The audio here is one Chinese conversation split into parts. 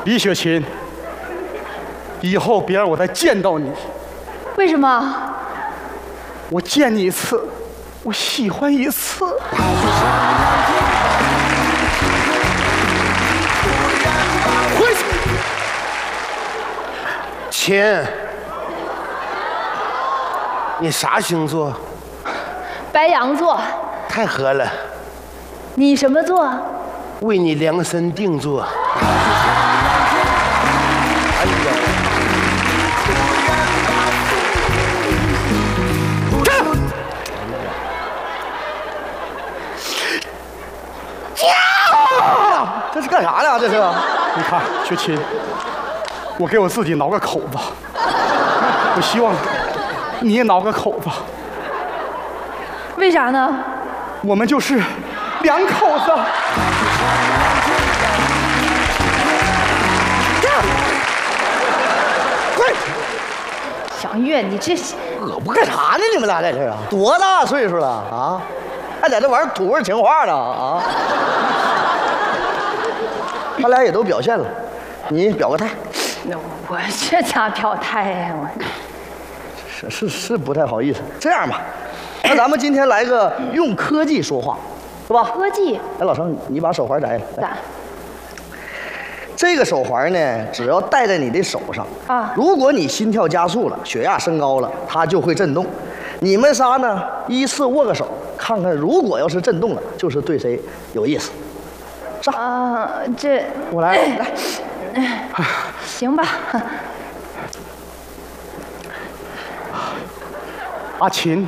李雪琴，以后别让我再见到你。 为什么？ 我见你一次，我喜欢一次。回去。 亲，你啥星座？ 白羊座。 太合了。 你什么座？ 为你量身定做。哎呀！ 这是干啥呢？这是？ 你看，雪琴，我给我自己挠个口子，我希望你也挠个口子。 为啥呢？ 我们就是两口子。 快！ 祥月，你这我不干啥呢？你们俩在这儿啊？多大岁数了啊？还在这玩土味情话呢啊？他俩也都表现了，你表个态。 我这咋表态呀？我是不太好意思。这样吧，那咱们今天来个用科技说话，是吧？ 科技。 哎，老程，你把手环摘了。 咋？ 这个手环呢，只要戴在你的手上啊， 如果你心跳加速了，血压升高了，它就会震动。你们仨呢，依次握个手，看看如果要是震动了，就是对谁有意思。上啊，这我来。 行吧。 阿琴，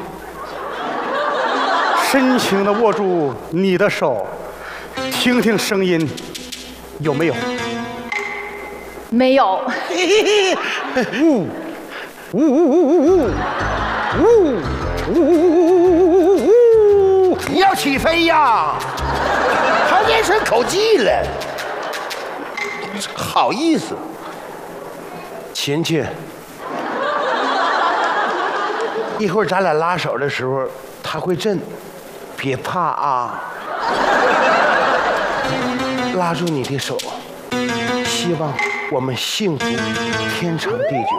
深情地握住你的手，听听声音，有没有？ 没有。 呜呜呜呜呜呜呜！ 你要起飞呀？还念顺口技了，好意思。琴琴，一会儿咱俩拉手的时候，它会震，别怕啊。拉住你的手，希望我们幸福天长地久。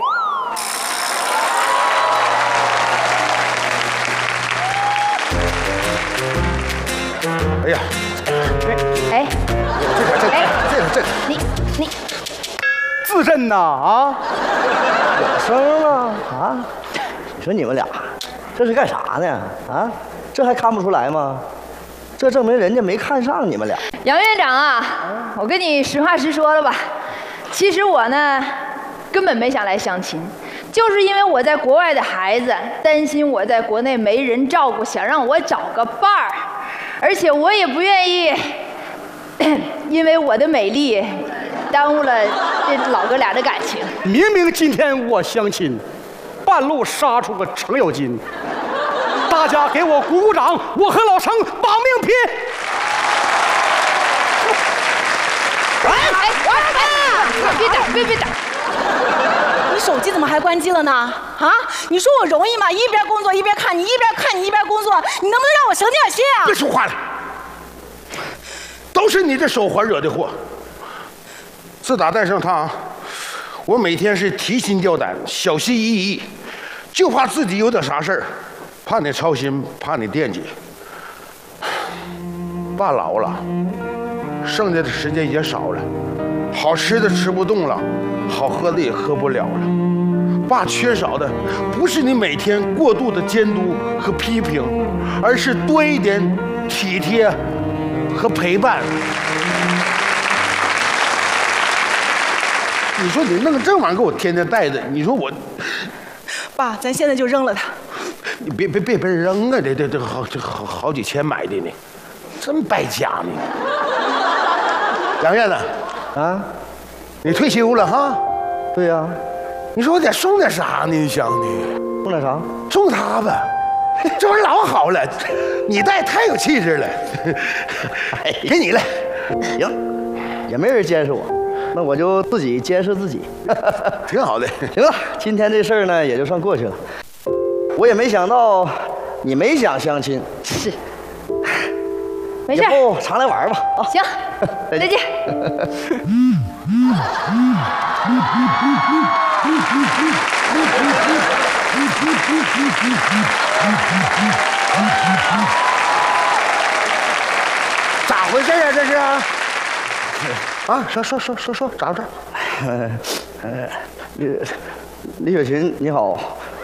哎呀， 哎， 这个， 你自震呐啊！ 有声了啊！你说你们俩这是干啥呢？啊，这还看不出来吗？这证明人家没看上你们俩。 杨院长啊，我跟你实话实说了吧，其实我呢根本没想来相亲，就是因为我在国外的孩子担心我在国内没人照顾，想让我找个伴儿，而且我也不愿意因为我的美丽耽误了这老哥俩的感情。 明明今天我相亲，半路杀出个程咬金，大家给我鼓鼓掌，我和老程亡命拼！别打！ 你手机怎么还关机了呢？啊，你说我容易吗？一边工作一边看你，一边看你一边工作，你能不能让我省点心啊？ 别说话了，都是你这手环惹的祸。自打戴上它，我每天是提心吊胆、小心翼翼，就怕自己有点啥事儿，怕你操心，怕你惦记。爸老了，剩下的时间也少了，好吃的吃不动了，好喝的也喝不了了。爸缺少的不是你每天过度的监督和批评，而是多一点体贴和陪伴。你说你弄这玩意儿给我天天带着，你说我， 爸，咱现在就扔了它。 你别扔啊！这好几千买的呢，真败家呢。杨院子， 啊， 你退休了哈？ 对呀， 你说我得送点啥呢？你想呢？ 送点啥？ 送他吧，这玩意儿老好了，你戴太有气质了。给你了， 行，也没人监视我，那我就自己监视自己。 挺好的。 行了，今天这事儿呢也就算过去了。我也没想到你没想相亲， 是，没事。 以后常来玩吧啊！ 行，再见。 咋回事啊？这是？啊，说，咋回事？ 李雪琴，你好。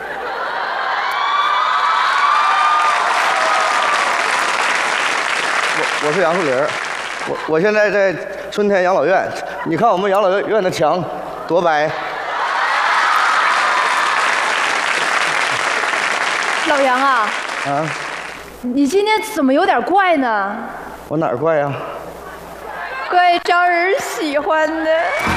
我是杨树林，我现在在春天养老院，你看我们养老院的墙多白。 老杨啊， 啊， 你今天怎么有点怪呢？ 我哪儿怪呀？ 怪招人喜欢的。